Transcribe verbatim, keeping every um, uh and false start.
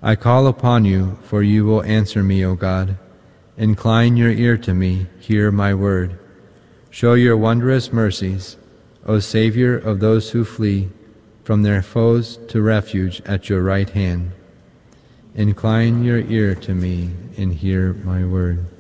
I call upon you, for you will answer me, O God. Incline your ear to me, hear my word. Show your wondrous mercies, O Savior of those who flee from their foes to refuge at your right hand. Incline your ear to me and hear my word.